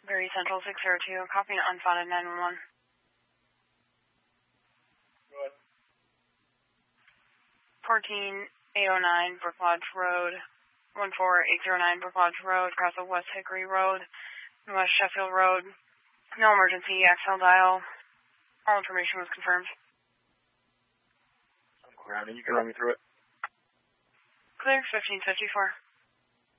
Very Central 602, copying unspotted 911. Go ahead. 14809 Brook Lodge Road, 14809 Brook Lodge Road, across the West Hickory Road, West Sheffield Road. No emergency, XL dial. All information was confirmed. I'm grounded. You can run me through it. Clear, 1554.